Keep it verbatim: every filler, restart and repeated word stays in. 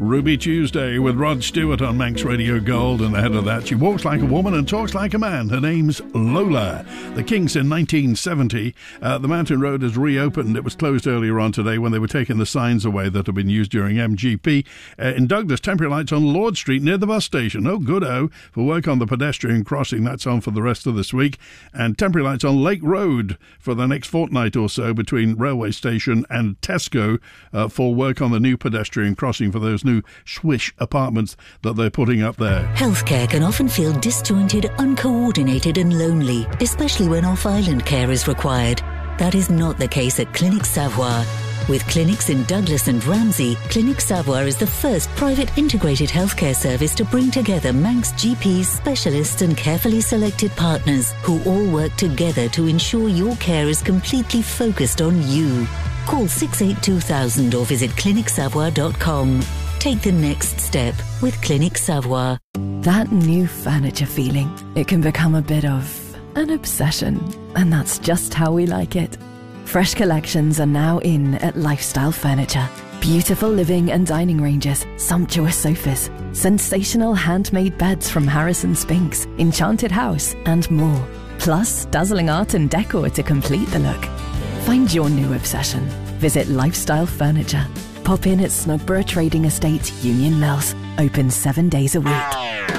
Ruby Tuesday with Rod Stewart on Manx Radio Gold, and ahead of that, she walks like a woman and talks like a man. Her name's Lola. The Kinks in nineteen seventy. Uh, the Mountain Road has reopened. It was closed earlier on today when they were taking the signs away that had been used during M G P. Uh, in Douglas, temporary lights on Lord Street near the bus station. Oh, good-oh. For work on the pedestrian crossing, that's on for the rest of this week. And temporary lights on Lake Road for the next fortnight or so between railway station and Tesco uh, for work on the new pedestrian crossing for those new swish apartments that they're putting up there. Healthcare can often feel disjointed, uncoordinated and lonely, especially when off-island care is required. That is not the case at Clinic Savoie. With clinics in Douglas and Ramsey, Clinic Savoie is the first private integrated healthcare service to bring together Manx G Ps, specialists and carefully selected partners who all work together to ensure your care is completely focused on you. Call six eight two thousand or visit clinic savoie dot com. Take the next step with Clinic Savoie. That new furniture feeling, it can become a bit of an obsession, and that's just how we like it. Fresh collections are now in at Lifestyle Furniture. Beautiful living and dining ranges, sumptuous sofas, sensational handmade beds from Harrison Spinks, Enchanted House, and more. Plus, dazzling art and decor to complete the look. Find your new obsession. Visit Lifestyle Furniture. Pop in at Snugborough Trading Estate, Union Mills. Open seven days a week.